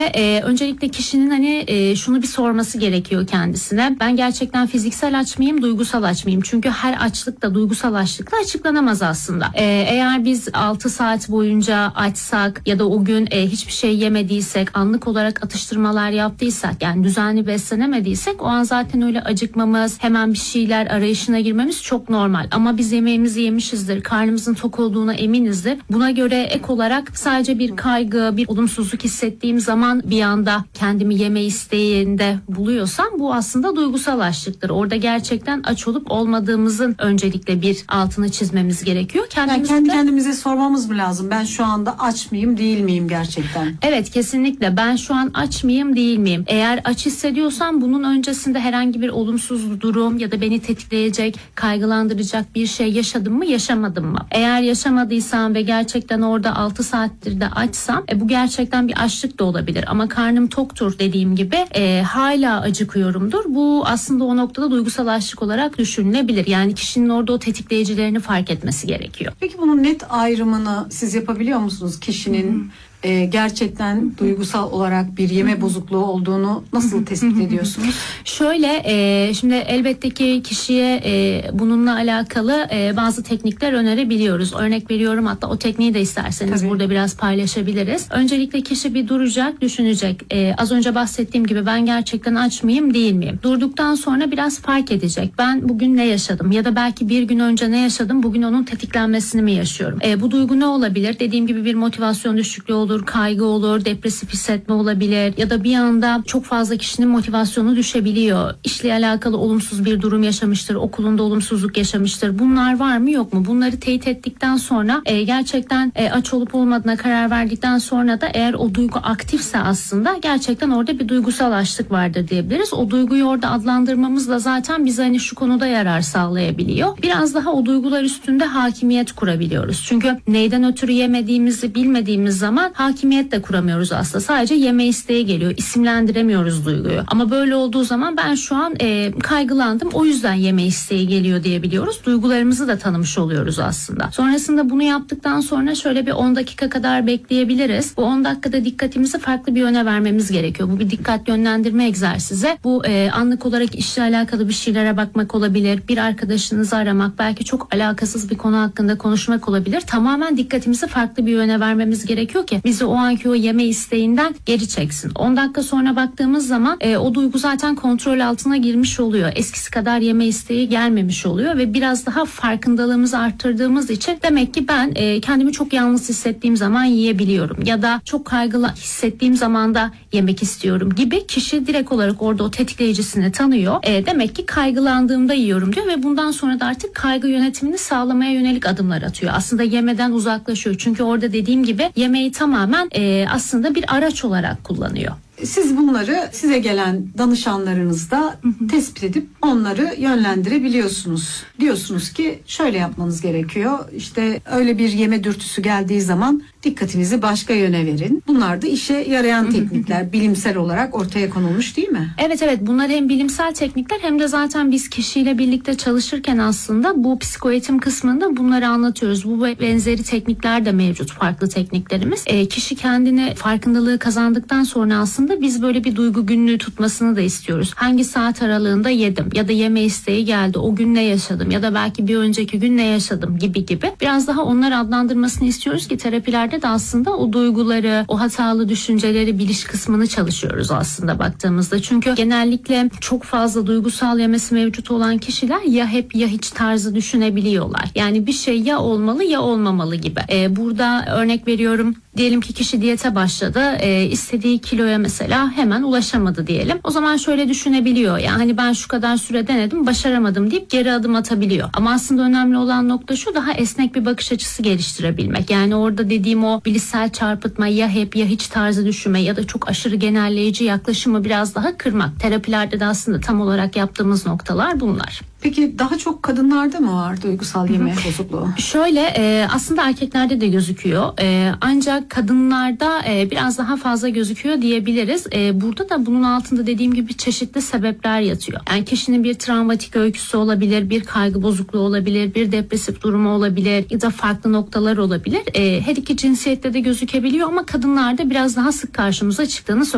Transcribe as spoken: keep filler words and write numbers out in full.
Ee, öncelikle kişinin hani e, şunu bir sorması gerekiyor kendisine. Ben gerçekten fiziksel aç mıyım, duygusal aç mıyım? Çünkü her açlık da duygusal açlıkla açıklanamaz aslında. Ee, eğer biz altı saat boyunca açsak ya da o gün e, hiçbir şey yemediysek, anlık olarak atıştırmalar yaptıysak, yani düzenli beslenemediysek, o an zaten öyle acıkmamız, hemen bir şeyler arayışına girmemiz çok normal. Ama biz yemeğimizi yemişizdir, karnımızın tok olduğuna eminizdir. Buna göre ek olarak sadece bir kaygı, bir olumsuzluk hissettiğim zaman bir anda kendimi yeme isteğinde buluyorsam, bu aslında duygusal açlıktır. Orada gerçekten aç olup olmadığımızın öncelikle bir altını çizmemiz gerekiyor. Yani kendi de... kendimize sormamız mı lazım? Ben şu anda aç mıyım, değil miyim gerçekten? Evet, kesinlikle. Ben şu an aç mıyım, değil miyim? Eğer aç hissediyorsam bunun öncesinde herhangi bir olumsuz durum ya da beni tetikleyecek, kaygılandıracak bir şey yaşadım mı, yaşamadım mı? Eğer yaşamadıysam ve gerçekten orada altı saattir de açsam, e, bu gerçekten bir açlık da olabilir. Ama karnım toktur dediğim gibi, e, hala acıkıyorumdur. Bu aslında o noktada duygusal açlık olarak düşünülebilir. Yani kişinin orada o tetikleyicilerini fark etmesi gerekiyor. Peki bunun net ayrımını siz yapabiliyor musunuz? Kişinin Hı-hı. E, gerçekten duygusal olarak bir yeme bozukluğu olduğunu nasıl tespit ediyorsunuz? Şöyle, e, şimdi elbette ki kişiye e, bununla alakalı e, bazı teknikler önerebiliyoruz. Örnek veriyorum, hatta o tekniği de isterseniz Tabii. burada biraz paylaşabiliriz. Öncelikle kişi bir duracak, düşünecek. E, az önce bahsettiğim gibi ben gerçekten aç mıyım, değil miyim? Durduktan sonra biraz fark edecek. Ben bugün ne yaşadım? Ya da belki bir gün önce ne yaşadım? Bugün onun tetiklenmesini mi yaşıyorum? E, bu duygu ne olabilir? Dediğim gibi bir motivasyon düşüklüğü olur, kaygı olur, depresif hissetme olabilir ya da bir anda çok fazla kişinin motivasyonu düşebiliyor. İşle alakalı olumsuz bir durum yaşamıştır, okulunda olumsuzluk yaşamıştır. Bunlar var mı, yok mu? Bunları teyit ettikten sonra e, gerçekten e, aç olup olmadığına karar verdikten sonra da eğer o duygu aktifse aslında gerçekten orada bir duygusal açlık vardır diyebiliriz. O duyguyu orada adlandırmamız da zaten bize hani şu konuda yarar sağlayabiliyor. Biraz daha o duygular üstünde hakimiyet kurabiliyoruz. Çünkü neyden ötürü yemediğimizi bilmediğimiz zaman hakimiyet de kuramıyoruz aslında. Sadece yeme isteği geliyor. İsimlendiremiyoruz duyguyu. Ama böyle olduğu zaman ben şu an e, kaygılandım, o yüzden yeme isteği geliyor diyebiliyoruz. Duygularımızı da tanımış oluyoruz aslında. Sonrasında bunu yaptıktan sonra şöyle bir on dakika kadar bekleyebiliriz. Bu on dakikada dikkatimizi farklı bir yöne vermemiz gerekiyor. Bu bir dikkat yönlendirme egzersizi. Bu e, anlık olarak işle alakalı bir şeylere bakmak olabilir. Bir arkadaşınızı aramak, belki çok alakasız bir konu hakkında konuşmak olabilir. Tamamen dikkatimizi farklı bir yöne vermemiz gerekiyor ki bizi o anki o yeme isteğinden geri çeksin. on dakika sonra baktığımız zaman e, o duygu zaten kontrol altına girmiş oluyor. Eskisi kadar yeme isteği gelmemiş oluyor ve biraz daha farkındalığımızı arttırdığımız için demek ki ben e, kendimi çok yalnız hissettiğim zaman yiyebiliyorum ya da çok kaygılı hissettiğim zaman da yemek istiyorum gibi, kişi direkt olarak orada o tetikleyicisini tanıyor. E, demek ki kaygılandığımda yiyorum diyor ve bundan sonra da artık kaygı yönetimini sağlamaya yönelik adımlar atıyor. Aslında yemeden uzaklaşıyor. Çünkü orada dediğim gibi yemeği tamamen e, aslında bir araç olarak kullanıyor. Siz bunları size gelen danışanlarınızda hı hı. tespit edip onları yönlendirebiliyorsunuz. Diyorsunuz ki şöyle yapmanız gerekiyor. İşte öyle bir yeme dürtüsü geldiği zaman dikkatinizi başka yöne verin. Bunlar da işe yarayan teknikler, bilimsel olarak ortaya konulmuş değil mi? Evet evet, bunlar hem bilimsel teknikler hem de zaten biz kişiyle birlikte çalışırken aslında bu psikoeğitim kısmında bunları anlatıyoruz. Bu benzeri teknikler de mevcut, farklı tekniklerimiz. E, kişi kendini farkındalığı kazandıktan sonra aslında biz böyle bir duygu günlüğü tutmasını da istiyoruz. Hangi saat aralığında yedim ya da yeme isteği geldi, o gün ne yaşadım ya da belki bir önceki gün ne yaşadım gibi gibi. Biraz daha onları adlandırmasını istiyoruz ki terapilerde de aslında o duyguları, o hatalı düşünceleri, biliş kısmını çalışıyoruz aslında baktığımızda. Çünkü genellikle çok fazla duygusal yemesi mevcut olan kişiler ya hep ya hiç tarzı düşünebiliyorlar. Yani bir şey ya olmalı ya olmamalı gibi. Ee, burada örnek veriyorum. Diyelim ki kişi diyete başladı, e, istediği kiloya mesela hemen ulaşamadı diyelim. O zaman şöyle düşünebiliyor, yani hani ben şu kadar süre denedim, başaramadım deyip geri adım atabiliyor. Ama aslında önemli olan nokta şu, daha esnek bir bakış açısı geliştirebilmek. Yani orada dediğim o bilişsel çarpıtma, ya hep ya hiç tarzı düşünme ya da çok aşırı genelleyici yaklaşımı biraz daha kırmak. Terapilerde de aslında tam olarak yaptığımız noktalar bunlar. Peki daha çok kadınlarda mı var duygusal yeme bozukluğu? Şöyle e, aslında erkeklerde de gözüküyor. E, ancak kadınlarda e, biraz daha fazla gözüküyor diyebiliriz. E, burada da bunun altında dediğim gibi çeşitli sebepler yatıyor. Yani kişinin bir travmatik öyküsü olabilir, bir kaygı bozukluğu olabilir, bir depresif durumu olabilir ya da farklı noktalar olabilir. E, her iki cinsiyette de gözükebiliyor ama kadınlarda biraz daha sık karşımıza çıktığını söylüyoruz.